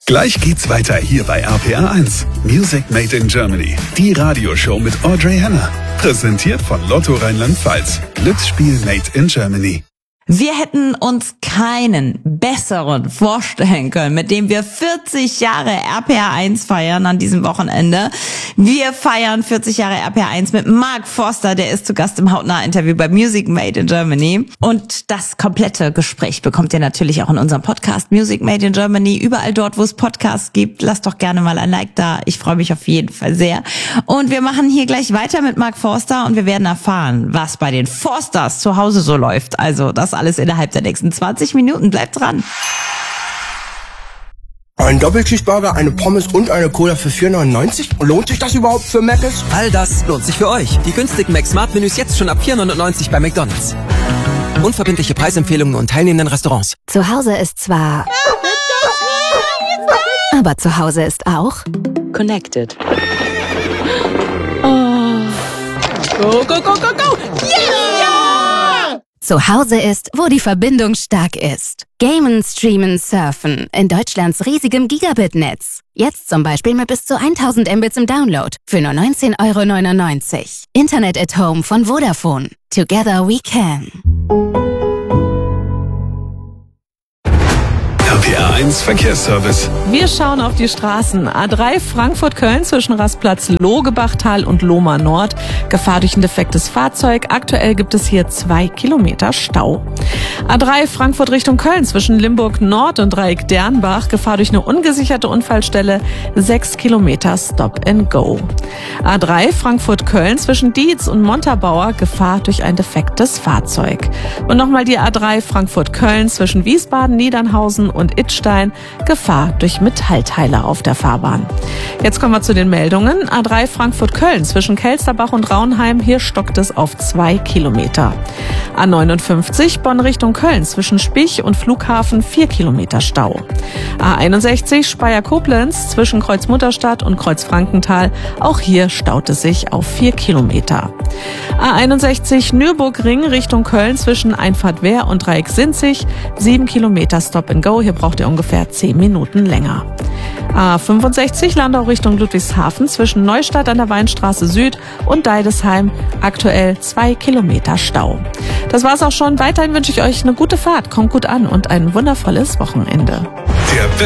Gleich geht's weiter hier bei RPR1. Music Made in Germany. Die Radioshow mit Audrey Henner. Präsentiert von Lotto Rheinland-Pfalz. Glücksspiel Made in Germany. Wir hätten uns keinen besseren vorstellen können, mit dem wir 40 Jahre RPR1 feiern an diesem Wochenende. Wir feiern 40 Jahre RPR1 mit Mark Forster, der ist zu Gast im Hautnah-Interview bei Music Made in Germany. Und das komplette Gespräch bekommt ihr natürlich auch in unserem Podcast Music Made in Germany. Überall dort, wo es Podcasts gibt, lasst doch gerne mal ein Like da. Ich freue mich auf jeden Fall sehr. Und wir machen hier gleich weiter mit Mark Forster und wir werden erfahren, was bei den Forsters zu Hause so läuft. Also das alles innerhalb der nächsten 20 Minuten. Bleibt dran. Ein Doppelcheeseburger, eine Pommes und eine Cola für 4,99? Lohnt sich das überhaupt für Mc's? All das lohnt sich für euch. Die günstigen Mac-Smart-Menüs jetzt schon ab 4,99 bei McDonald's. Unverbindliche Preisempfehlungen und teilnehmenden Restaurants. Zu Hause ist zwar... aber zu Hause ist auch... Connected. Oh. Go, go, go, go, go! Yeah! Zu Hause ist, wo die Verbindung stark ist. Gamen, Streamen, Surfen in Deutschlands riesigem Gigabit-Netz. Jetzt zum Beispiel mit bis zu 1000 Mbits im Download für nur 19,99 €. Internet at Home von Vodafone. Together we can. RPR1 Verkehrsservice. Wir schauen auf die Straßen. A3 Frankfurt-Köln zwischen Rastplatz Logebachtal und Lohmar Nord. Gefahr durch ein defektes Fahrzeug. Aktuell gibt es hier 2 Kilometer Stau. A3 Frankfurt Richtung Köln zwischen Limburg Nord und Dreieck Dernbach. Gefahr durch eine ungesicherte Unfallstelle. 6 Kilometer Stop and Go. A3 Frankfurt-Köln zwischen Dietz und Montabaur. Gefahr durch ein defektes Fahrzeug. Und nochmal die A3 Frankfurt-Köln zwischen Wiesbaden, Niedernhausen und Idstein. Gefahr durch Metallteile auf der Fahrbahn. Jetzt kommen wir zu den Meldungen. A3 Frankfurt-Köln zwischen Kelsterbach und Raunheim. Hier stockt es auf 2 Kilometer. A59 Bonn Richtung Köln zwischen Spich und Flughafen 4 Kilometer Stau. A61 Speyer-Koblenz zwischen Kreuz-Mutterstadt und Kreuz-Frankenthal. Auch hier staut es sich auf 4 Kilometer. A61 Nürburgring Richtung Köln zwischen Einfahrt Wehr und Dreieck Sinzig. 7 Kilometer Stop and Go. Hier braucht ihr ungefähr 10 Minuten länger. A65 Landau Richtung Ludwigshafen zwischen Neustadt an der Weinstraße Süd und Deidesheim. Aktuell 2 Kilometer Stau. Das war's auch schon. Weiterhin wünsche ich euch eine gute Fahrt. Kommt gut an und ein wundervolles Wochenende. Der